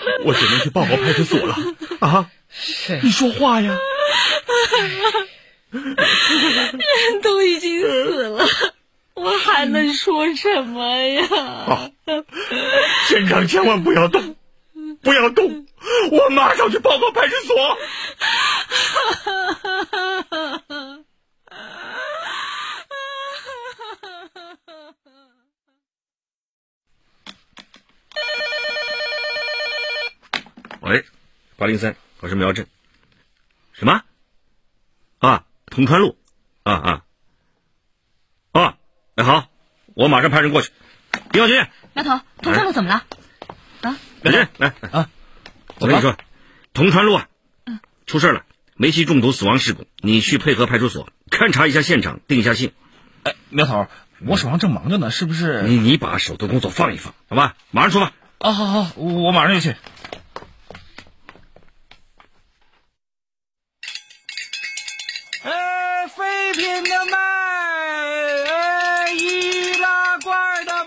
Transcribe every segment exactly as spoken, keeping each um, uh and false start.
我只能去报告派出所了啊！ 是， 你说话呀！ 人都已经死了，我还能说什么呀？ 好，县长千万不要动，不要动，我马上去报告派出所。喂，八零三，我是苗振。什么？啊，铜川路，啊啊，啊，哎好，我马上派人过去。丁小军， 苗头，铜川路怎么了？啊， 小军，来啊，我跟你说，铜川路啊，嗯，出事了，煤气中毒死亡事故，你去配合派出所勘察一下现场，定一下性。 哎，苗头，我手上正忙着呢，是不是？ 你你把手头工作放一放，好吧？马上出发。 啊，好好，我马上就去。 哎，废品的卖，哎，易拉罐的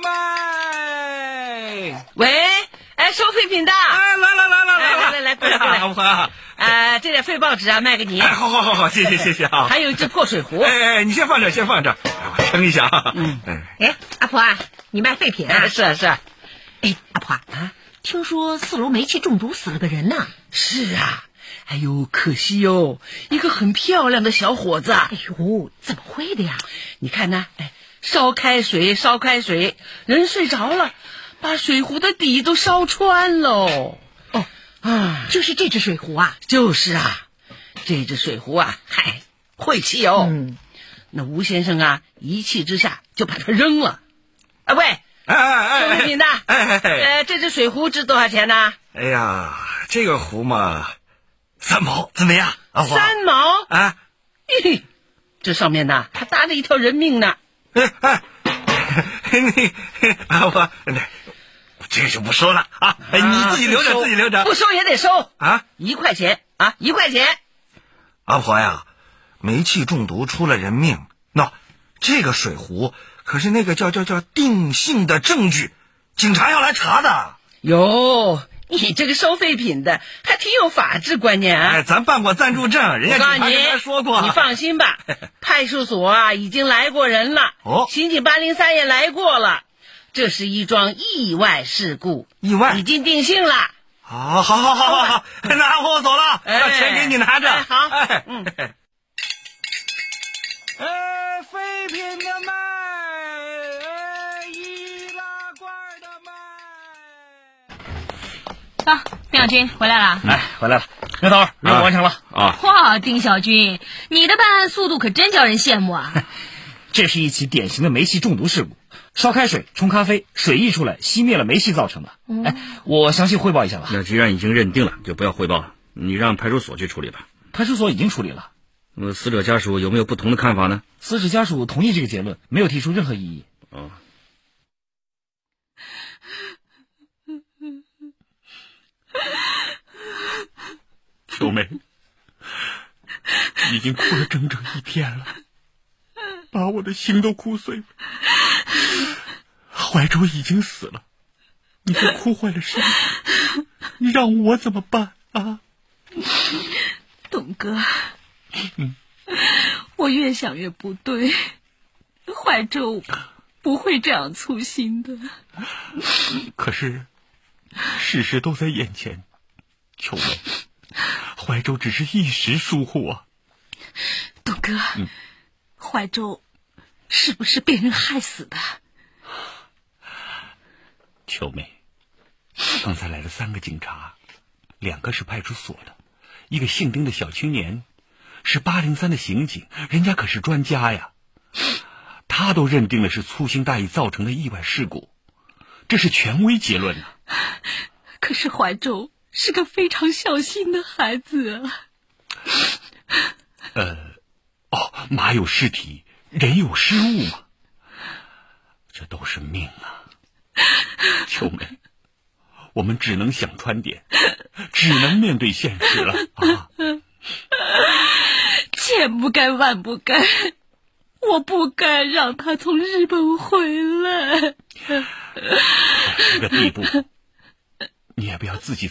卖。 喂，哎，收废品的。 哎，来来来来来来来来，过来过来。 阿婆， 呃，这点废报纸啊，卖给你。 哎，好好好好，谢谢谢谢啊。 还有一只破水壶。 哎哎，你先放这，先放这，我称一下啊。 嗯。 哎，阿婆啊，你卖废品啊？ 是啊是啊。 哎，阿婆啊，听说四楼煤气中毒死了个人呢。 是啊。哎呦，可惜哟，一个很漂亮的小伙子。 哎呦，怎么会的呀？ 你看呢？哎，烧开水，烧开水，人睡着了，把水壶的底都烧穿喽。 哦，啊，就是这只水壶啊？ 就是啊，这只水壶啊，嗨，晦气哦。 嗯， 那吴先生啊，一气之下就把它扔了。啊，喂， 哎哎哎， 收废品的， 哎哎哎， 呃，这只水壶值多少钱呢？ 哎呀，这个壶嘛。三毛怎么样？啊， 三毛啊！ 嘿，这上面呢还搭着一条人命呢。 哎哎，那啊我那这就不说了啊！哎，你自己留着，自己留着， 不收也得收啊！ 一块钱啊，一块钱。 阿婆呀，煤气中毒出了人命，那这个水壶可是那个叫叫叫定性的证据，警察要来查的。 哟。你这个收废品的还挺有法治观念啊！ 哎，咱办过暂住证，人家警察跟咱说过。 你放心吧，派出所啊已经来过人了， 哦， 刑警八零三也来过了，这是一桩意外事故， 意外已经定性了。 好，好，好，好，好，好，那阿婆我走了，把钱给你拿着。 哎，好， 哎， 嗯。 哎，废品的卖，哎，易拉罐的卖。 啊，丁小军回来了。 哎，回来了，苗头，任务完成了啊！ 哇，丁小军，你的办案速度可真叫人羡慕啊！ 这是一起典型的煤气中毒事故，烧开水冲咖啡，水溢出来熄灭了煤气造成的。嗯、哎，我详细汇报一下吧。 那既然已经认定了，就不要汇报了，你让派出所去处理吧。 派出所已经处理了。 那么死者家属有没有不同的看法呢？ 死者家属同意这个结论，没有提出任何异议。 哦。秋梅已经哭了整整一天了，把我的心都哭碎了。怀州已经死了，你这哭坏了身体，你让我怎么办啊？ 董哥，嗯，我越想越不对，怀州不会这样粗心的。 可是事实都在眼前，秋梅，怀州只是一时疏忽啊。 董哥，嗯、怀州是不是被人害死的？ 秋梅，刚才来了三个警察，两个是派出所的，一个姓丁的小青年是八零三的刑警，人家可是专家呀，他都认定了是粗心大意造成的意外事故，这是权威结论啊。 可是怀州是个非常小心的孩子啊。 呃，哦，马有失蹄，人有失误嘛，这都是命啊。秋梅，我们只能想穿点，只能面对现实了啊！ 千不该万不该，我不该让他从日本回来。 到这个地步，你也不要自己